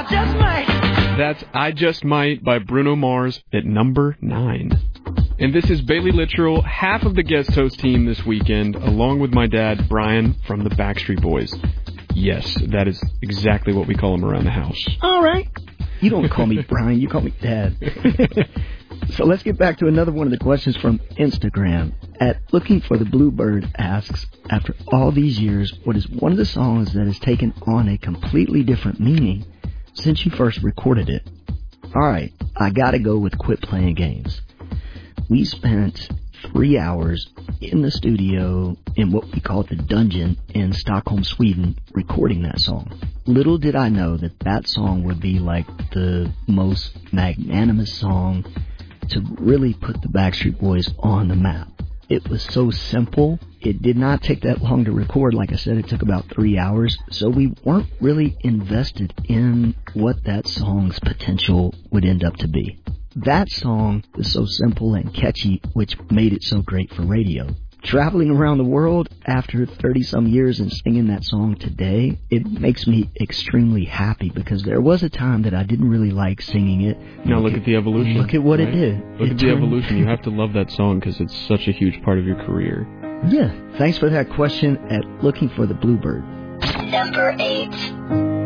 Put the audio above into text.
just might. That's I Just Might by Bruno Mars at number 9. And this is Bailey Littrell, half of the guest host team this weekend, along with my dad, Brian, from the Backstreet Boys. Yes, that is exactly what we call him around the house. All right. You don't call me Brian, you call me Dad. So let's get back to another one of the questions from Instagram. At Looking for the Bluebird asks, after all these years, what is one of the songs that has taken on a completely different meaning since you first recorded it? All right, I gotta go with Quit Playing Games. We spent 3 hours in the studio in what we call the dungeon in Stockholm, Sweden, recording that song. Little did I know that that song would be like the most magnanimous song to really put the Backstreet Boys on the map. It was so simple. It did not take that long to record. Like I said, it took about 3 hours. So we weren't really invested in what that song's potential would end up to be. That song is so simple and catchy, which made it so great for radio. Traveling around the world after 30-some years and singing that song today, it makes me extremely happy because there was a time that I didn't really like singing it. Now look at the evolution. Look at what right? it did. Look at the evolution. You have to love that song because it's such a huge part of your career. Yeah. Thanks for that question at Looking for the Bluebird. Number 8.